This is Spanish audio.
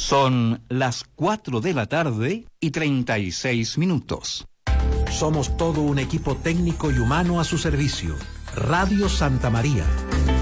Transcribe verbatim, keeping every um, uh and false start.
Son las cuatro de la tarde y treinta y seis minutos. Somos todo un equipo técnico y humano a su servicio. Radio Santa María,